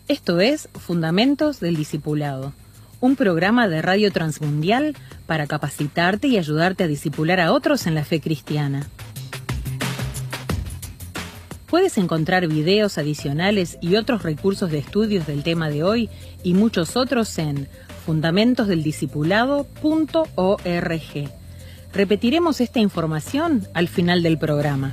Esto es Fundamentos del Discipulado, un programa de Radio Transmundial para capacitarte y ayudarte a discipular a otros en la fe cristiana. Puedes encontrar videos adicionales y otros recursos de estudios del tema de hoy y muchos otros en fundamentosdeldiscipulado.org. Repetiremos esta información al final del programa.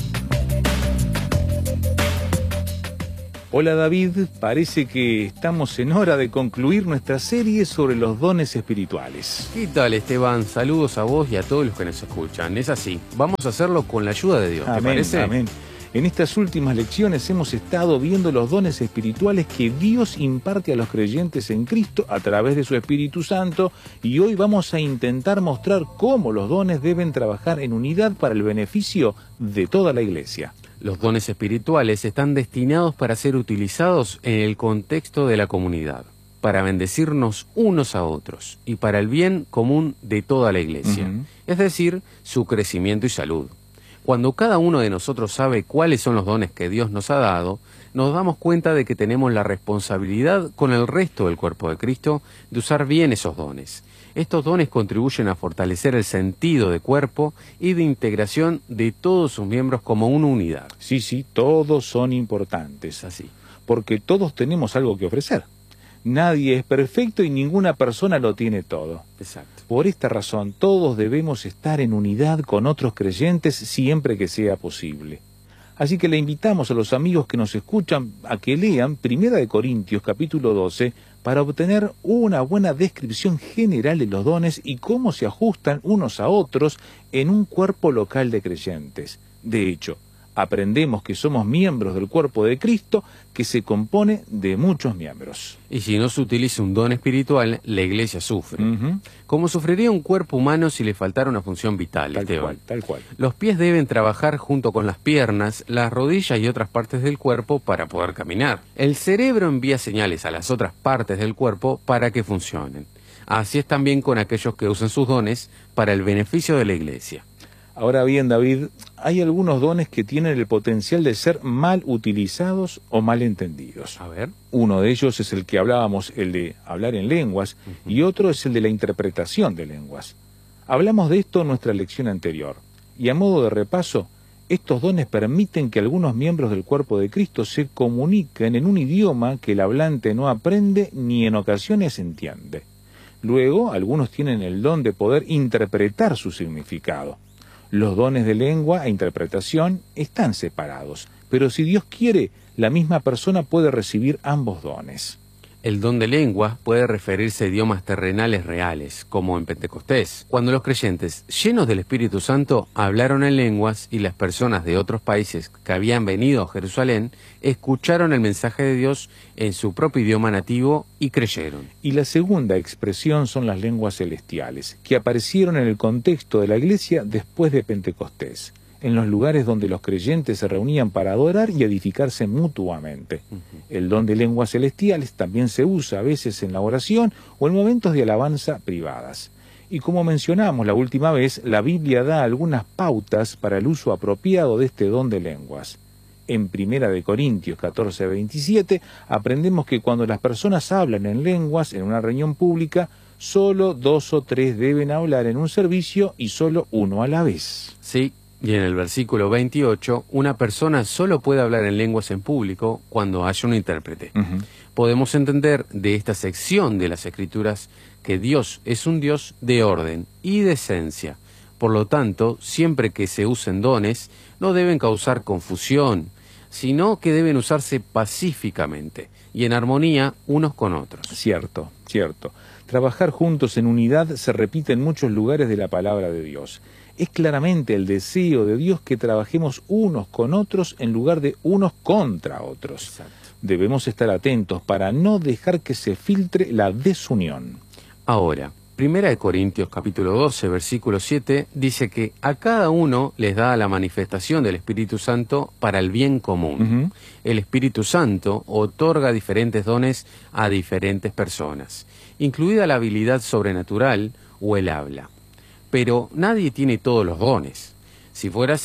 Hola David, parece que estamos en hora de concluir nuestra serie sobre los dones espirituales. ¿Qué tal, Esteban? Saludos a vos y a todos los que nos escuchan. Es así, vamos a hacerlo con la ayuda de Dios, ¿te parece? Amén. En estas últimas lecciones hemos estado viendo los dones espirituales que Dios imparte a los creyentes en Cristo a través de su Espíritu Santo, y hoy vamos a intentar mostrar cómo los dones deben trabajar en unidad para el beneficio de toda la Iglesia. Los dones espirituales están destinados para ser utilizados en el contexto de la comunidad, para bendecirnos unos a otros y para el bien común de toda la Iglesia, es decir, su crecimiento y salud. Cuando cada uno de nosotros sabe cuáles son los dones que Dios nos ha dado, nos damos cuenta de que tenemos la responsabilidad con el resto del cuerpo de Cristo de usar bien esos dones. Estos dones contribuyen a fortalecer el sentido de cuerpo y de integración de todos sus miembros como una unidad. Sí, todos son importantes, Así. porque todos tenemos algo que ofrecer. Nadie es perfecto y ninguna persona lo tiene todo. Exacto. Por esta razón, todos debemos estar en unidad con otros creyentes siempre que sea posible. Así que le invitamos a los amigos que nos escuchan a que lean 1 Corintios capítulo 12 para obtener una buena descripción general de los dones y cómo se ajustan unos a otros en un cuerpo local de creyentes. De hecho, aprendemos que somos miembros del cuerpo de Cristo, que se compone de muchos miembros. Y si no se utiliza un don espiritual, la Iglesia sufre. Como sufriría un cuerpo humano si le faltara una función vital, Esteban. Tal cual. Los pies deben trabajar junto con las piernas, las rodillas y otras partes del cuerpo para poder caminar. El cerebro envía señales a las otras partes del cuerpo para que funcionen. Así es también con aquellos que usan sus dones para el beneficio de la Iglesia. Ahora bien, David, hay algunos dones que tienen el potencial de ser mal utilizados o mal entendidos. A ver. Uno de ellos es el que hablábamos, el de hablar en lenguas, y otro es el de la interpretación de lenguas. Hablamos de esto en nuestra lección anterior, y a modo de repaso, estos dones permiten que algunos miembros del cuerpo de Cristo se comuniquen en un idioma que el hablante no aprende ni en ocasiones entiende. Luego, algunos tienen el don de poder interpretar su significado. Los dones de lengua e interpretación están separados, pero si Dios quiere, la misma persona puede recibir ambos dones. El don de lengua puede referirse a idiomas terrenales reales, como en Pentecostés, cuando los creyentes, llenos del Espíritu Santo, hablaron en lenguas y las personas de otros países que habían venido a Jerusalén escucharon el mensaje de Dios en su propio idioma nativo y creyeron. Y la segunda expresión son las lenguas celestiales, que aparecieron en el contexto de la Iglesia después de Pentecostés, en los lugares donde los creyentes se reunían para adorar y edificarse mutuamente. El don de lenguas celestiales también se usa a veces en la oración o en momentos de alabanza privadas. Y como mencionamos la última vez, la Biblia da algunas pautas para el uso apropiado de este don de lenguas. En 1 Corintios 14:27 aprendemos que cuando las personas hablan en lenguas en una reunión pública, solo 2 o 3 deben hablar en un servicio y solo uno a la vez. Sí. Y en el versículo 28, una persona solo puede hablar en lenguas en público cuando haya un intérprete. Podemos entender de esta sección de las Escrituras que Dios es un Dios de orden y de esencia. Por lo tanto, siempre que se usen dones, no deben causar confusión, sino que deben usarse pacíficamente y en armonía unos con otros. Cierto. Trabajar juntos en unidad se repite en muchos lugares de la palabra de Dios. Es claramente el deseo de Dios que trabajemos unos con otros en lugar de unos contra otros. Exacto. Debemos estar atentos para no dejar que se filtre la desunión. Ahora, 1 Corintios capítulo 12, versículo 7, dice que a cada uno les da la manifestación del Espíritu Santo para el bien común. El Espíritu Santo otorga diferentes dones a diferentes personas, incluida la habilidad sobrenatural o el habla. Pero nadie tiene todos los dones. Si fuera así,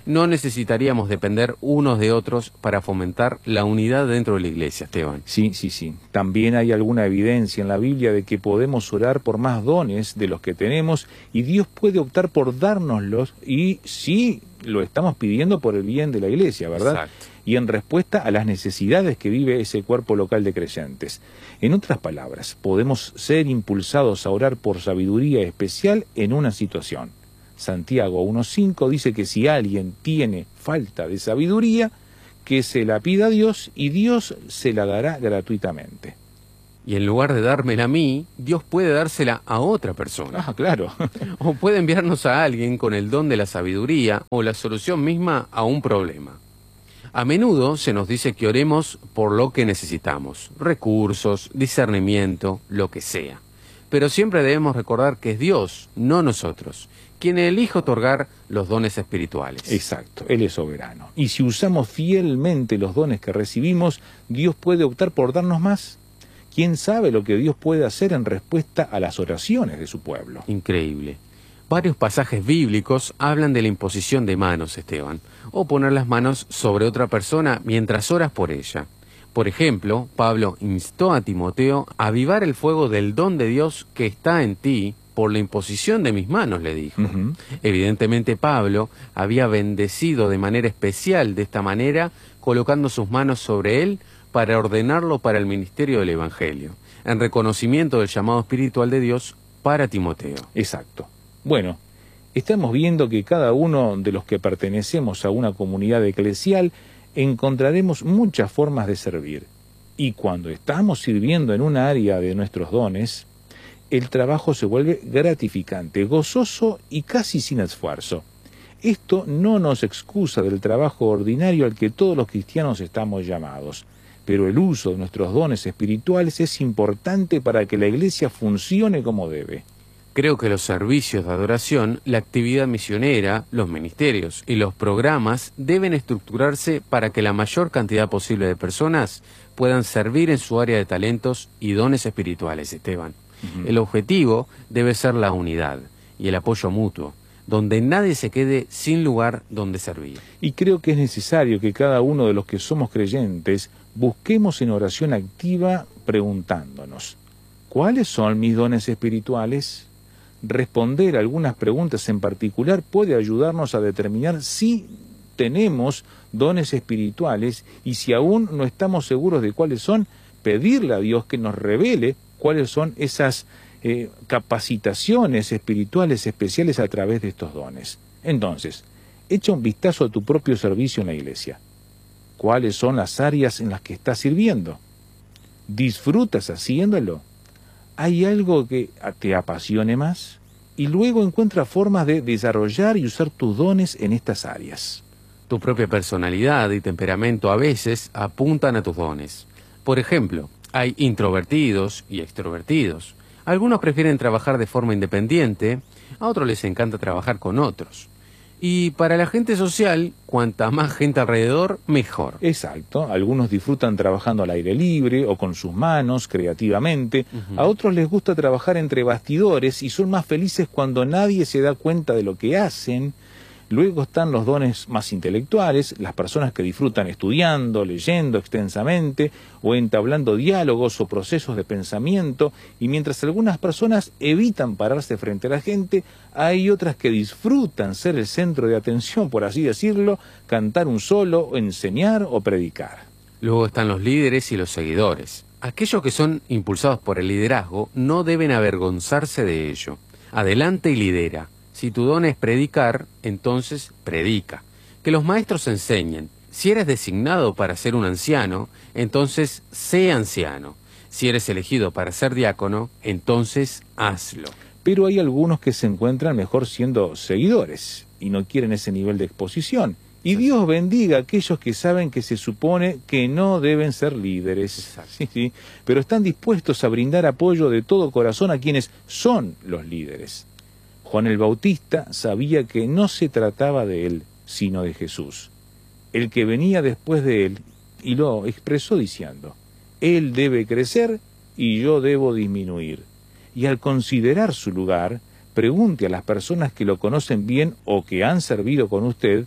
no necesitaríamos depender unos de otros para fomentar la unidad dentro de la iglesia, Esteban. Sí. También hay alguna evidencia en la Biblia de que podemos orar por más dones de los que tenemos y Dios puede optar por dárnoslos y sí, lo estamos pidiendo por el bien de la iglesia, ¿verdad? Exacto. Y en respuesta a las necesidades que vive ese cuerpo local de creyentes. En otras palabras, podemos ser impulsados a orar por sabiduría especial en una situación. Santiago 1.5 dice que si alguien tiene falta de sabiduría, que se la pida a Dios y Dios se la dará gratuitamente. Y en lugar de dármela a mí, Dios puede dársela a otra persona. Ah, claro. O puede enviarnos a alguien con el don de la sabiduría o la solución misma a un problema. A menudo se nos dice que oremos por lo que necesitamos, recursos, discernimiento, lo que sea. Pero siempre debemos recordar que es Dios, no nosotros, quien elige otorgar los dones espirituales. Exacto, Él es soberano. Y si usamos fielmente los dones que recibimos, Dios puede optar por darnos más. ¿Quién sabe lo que Dios puede hacer en respuesta a las oraciones de su pueblo? Increíble. Varios pasajes bíblicos hablan de la imposición de manos, Esteban, o poner las manos sobre otra persona mientras oras por ella. Por ejemplo, Pablo instó a Timoteo a avivar el fuego del don de Dios que está en ti por la imposición de mis manos, le dijo. Evidentemente Pablo había bendecido de manera especial de esta manera, colocando sus manos sobre él para ordenarlo para el ministerio del Evangelio, en reconocimiento del llamado espiritual de Dios para Timoteo. Exacto. Bueno, estamos viendo que cada uno de los que pertenecemos a una comunidad eclesial encontraremos muchas formas de servir. Y cuando estamos sirviendo en un área de nuestros dones, el trabajo se vuelve gratificante, gozoso y casi sin esfuerzo. Esto no nos excusa del trabajo ordinario al que todos los cristianos estamos llamados, pero el uso de nuestros dones espirituales es importante para que la iglesia funcione como debe. Creo que los servicios de adoración, la actividad misionera, los ministerios y los programas deben estructurarse para que la mayor cantidad posible de personas puedan servir en su área de talentos y dones espirituales, Esteban. El objetivo debe ser la unidad y el apoyo mutuo, donde nadie se quede sin lugar donde servir. Y creo que es necesario que cada uno de los que somos creyentes busquemos en oración activa preguntándonos, ¿cuáles son mis dones espirituales? Responder algunas preguntas en particular puede ayudarnos a determinar si tenemos dones espirituales y si aún no estamos seguros de cuáles son, pedirle a Dios que nos revele cuáles son esas capacitaciones espirituales especiales a través de estos dones. Entonces, echa un vistazo a tu propio servicio en la iglesia. ¿Cuáles son las áreas en las que estás sirviendo? ¿Disfrutas haciéndolo? ¿Hay algo que te apasione más? Y luego encuentra formas de desarrollar y usar tus dones en estas áreas. Tu propia personalidad y temperamento a veces apuntan a tus dones. Por ejemplo, hay introvertidos y extrovertidos. Algunos prefieren trabajar de forma independiente, a otros les encanta trabajar con otros. Y para la gente social, cuanta más gente alrededor, mejor. Exacto. Algunos disfrutan trabajando al aire libre o con sus manos, creativamente. A otros les gusta trabajar entre bastidores y son más felices cuando nadie se da cuenta de lo que hacen. Luego están los dones más intelectuales, las personas que disfrutan estudiando, leyendo extensamente o entablando diálogos o procesos de pensamiento, y mientras algunas personas evitan pararse frente a la gente, hay otras que disfrutan ser el centro de atención, por así decirlo, cantar un solo, enseñar o predicar. Luego están los líderes y los seguidores. Aquellos que son impulsados por el liderazgo no deben avergonzarse de ello. Adelante y lidera. Si tu don es predicar, entonces predica. Que los maestros enseñen. Si eres designado para ser un anciano, entonces sé anciano. Si eres elegido para ser diácono, entonces hazlo. Pero hay algunos que se encuentran mejor siendo seguidores y no quieren ese nivel de exposición. Y Dios bendiga a aquellos que saben que se supone que no deben ser líderes. Sí, pero están dispuestos a brindar apoyo de todo corazón a quienes son los líderes. Juan el Bautista sabía que no se trataba de él, sino de Jesús, el que venía después de él, y lo expresó diciendo, él debe crecer y yo debo disminuir. Y al considerar su lugar, pregunte a las personas que lo conocen bien o que han servido con usted,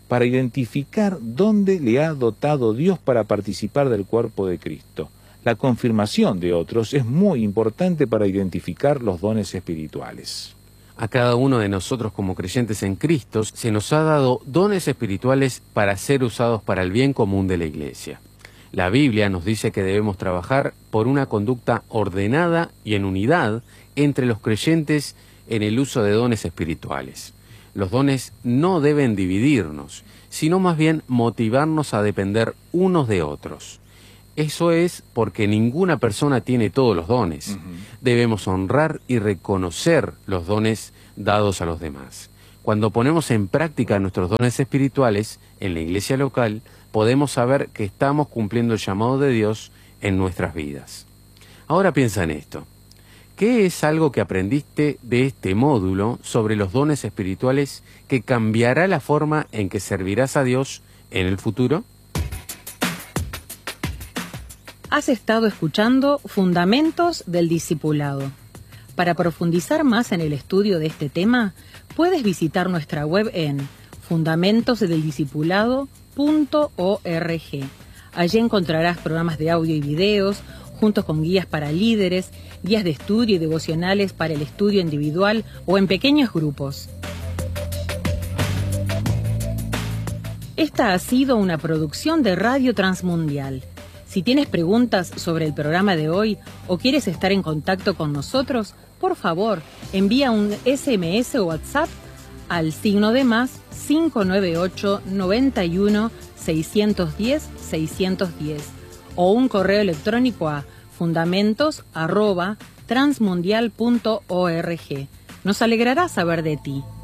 para identificar dónde le ha dotado Dios para participar del cuerpo de Cristo. La confirmación de otros es muy importante para identificar los dones espirituales. A cada uno de nosotros como creyentes en Cristo se nos ha dado dones espirituales para ser usados para el bien común de la Iglesia. La Biblia nos dice que debemos trabajar por una conducta ordenada y en unidad entre los creyentes en el uso de dones espirituales. Los dones no deben dividirnos, sino más bien motivarnos a depender unos de otros. Eso es porque ninguna persona tiene todos los dones. Debemos honrar y reconocer los dones dados a los demás. Cuando ponemos en práctica nuestros dones espirituales en la iglesia local, podemos saber que estamos cumpliendo el llamado de Dios en nuestras vidas. Ahora piensa en esto. ¿Qué es algo que aprendiste de este módulo sobre los dones espirituales que cambiará la forma en que servirás a Dios en el futuro? Has estado escuchando Fundamentos del Discipulado. Para profundizar más en el estudio de este tema, puedes visitar nuestra web en fundamentosdeldiscipulado.org. Allí encontrarás programas de audio y videos, juntos con guías para líderes, guías de estudio y devocionales para el estudio individual o en pequeños grupos. Esta ha sido una producción de Radio Transmundial. Si tienes preguntas sobre el programa de hoy o quieres estar en contacto con nosotros, por favor, envía un SMS o WhatsApp al +, 598 91 610 610 o un correo electrónico a fundamentos@transmundial.org. Nos alegrará saber de ti.